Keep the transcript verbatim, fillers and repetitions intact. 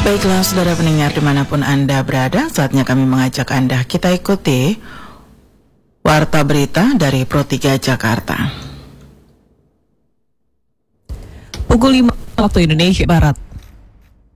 Baiklah saudara pendengar dimanapun Anda berada, saatnya kami mengajak Anda kita ikuti Warta Berita dari Pro tiga Jakarta. Pukul lima waktu Indonesia Barat.